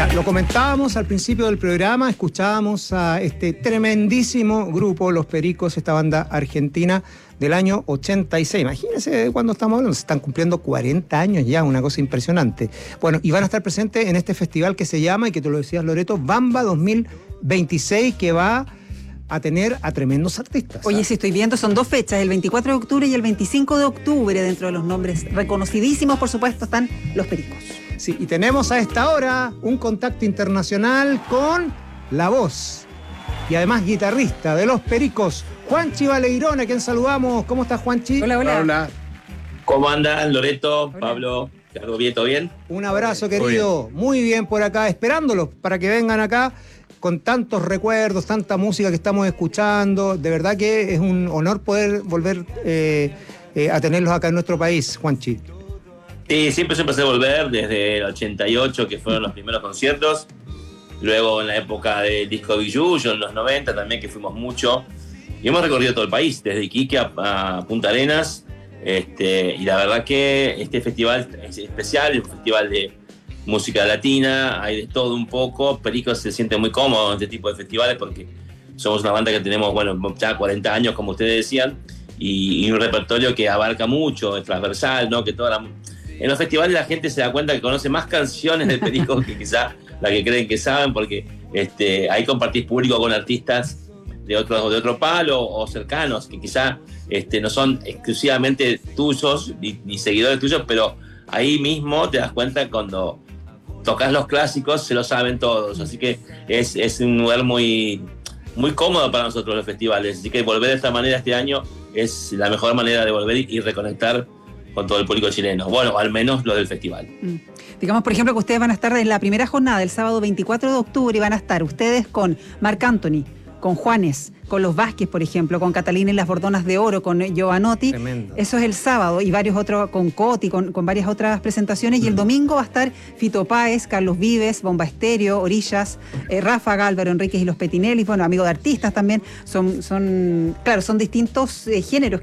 Lo comentábamos al principio del programa, escuchábamos a este tremendísimo grupo, Los Pericos, esta banda argentina del año 86. Imagínense de cuándo estamos hablando, se están cumpliendo 40 años ya, una cosa impresionante. Bueno, y van a estar presentes en este festival que se llama, y que tú lo decías, Loreto, Bamba 2026, que va a tener a tremendos artistas. Oye, sí, estoy viendo, son 2 fechas, el 24 de octubre y el 25 de octubre. Dentro de los nombres reconocidísimos, por supuesto, están Los Pericos. Sí, y tenemos a esta hora un contacto internacional con la voz y además guitarrista de Los Pericos, Juanchi Baleirón, a quien saludamos. ¿Cómo estás, Juanchi? Hola, hola. Hola. ¿Cómo andan, Loreto, Hola. Pablo? ¿Todo bien, todo bien? Un abrazo, querido. Muy bien por acá, esperándolos para que vengan acá con tantos recuerdos, tanta música que estamos escuchando. De verdad que es un honor poder volver a tenerlos acá en nuestro país, Juanchi. Sí, siempre es un placer volver, desde el 88, que fueron los primeros conciertos. Luego en la época del disco Billullo, en los 90 también, que fuimos mucho. Y hemos recorrido todo el país, desde Iquique a Punta Arenas. Y la verdad que este festival es especial, es un festival de música latina, hay de todo un poco. Pericos se siente muy cómodo en este tipo de festivales porque somos una banda que tenemos, bueno, ya 40 años, como ustedes decían, y un repertorio que abarca mucho, es transversal, ¿no? Que en los festivales la gente se da cuenta que conoce más canciones de Pericos que quizá la que creen que saben, porque ahí compartís público con artistas de otro palo o cercanos, que quizá no son exclusivamente tuyos ni seguidores tuyos, pero ahí mismo te das cuenta cuando tocas los clásicos, se lo saben todos. Así que es un lugar muy, muy cómodo para nosotros los festivales. Así que volver de esta manera este año es la mejor manera de volver y reconectar con todo el público chileno. Bueno, al menos los del festival. Digamos, por ejemplo, que ustedes van a estar en la primera jornada, el sábado 24 de octubre, y van a estar ustedes con Marc Anthony, con Juanes, con Los Vázquez, por ejemplo, con Catalina y las Bordonas de Oro, con Giovanotti. Tremendo. Eso es el sábado, y varios otros, con Coti, con varias otras presentaciones. Y el domingo va a estar Fito Páez, Carlos Vives, Bomba Estéreo, Orillas, Ráfaga, Álvaro Enríquez y los Petinelli, bueno, amigos de artistas también. Son distintos géneros